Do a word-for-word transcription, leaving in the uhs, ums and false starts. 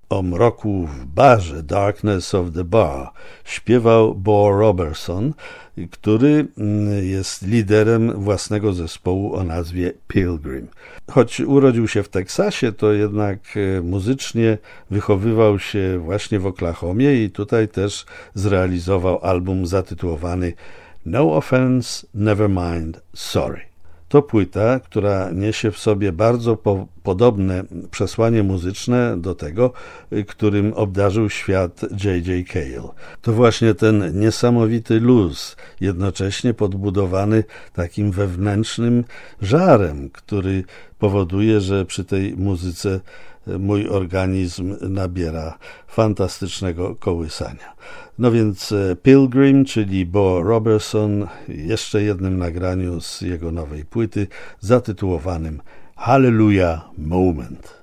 O mroku w barze, Darkness of the Bar, śpiewał Bo Robertson, który jest liderem własnego zespołu o nazwie Pilgrim. Choć urodził się w Teksasie, to jednak muzycznie wychowywał się właśnie w Oklahomie i tutaj też zrealizował album zatytułowany No Offense, Nevermind, Sorry. To płyta, która niesie w sobie bardzo po- podobne przesłanie muzyczne do tego, którym obdarzył świat J J. Cale. To właśnie ten niesamowity luz, jednocześnie podbudowany takim wewnętrznym żarem, który powoduje, że przy tej muzyce mój organizm nabiera fantastycznego kołysania. No więc Pilgrim, czyli Bo Robertson, jeszcze jednym nagraniu z jego nowej płyty zatytułowanym Hallelujah Moment.